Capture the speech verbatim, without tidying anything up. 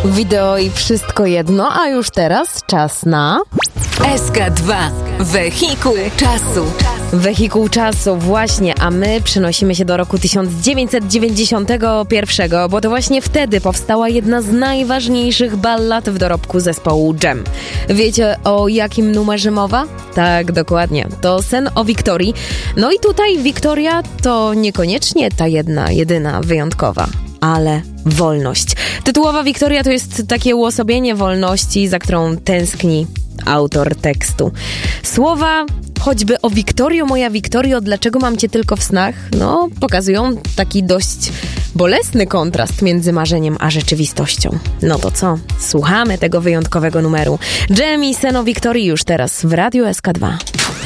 Wideo i wszystko jedno, a już teraz czas na... S K dwa. Wehikuł czasu. Wehikuł czasu, właśnie, a my przenosimy się do roku tysiąc dziewięćset dziewięćdziesiątego pierwszego, bo to właśnie wtedy powstała jedna z najważniejszych ballad w dorobku zespołu Dżem. Wiecie, o jakim numerze mowa? Tak, dokładnie. To Sen o Wiktorii. No i tutaj Wiktoria to niekoniecznie ta jedna, jedyna, wyjątkowa, ale wolność. Tytułowa Wiktoria to jest takie uosobienie wolności, za którą tęskni autor tekstu. Słowa choćby o Wiktorio, moja Wiktorio, dlaczego mam cię tylko w snach? No, pokazują taki dość bolesny kontrast między marzeniem a rzeczywistością. No to co? Słuchamy tego wyjątkowego numeru. Dżem i Sen o Wiktorii już teraz w Radiu S K dwa.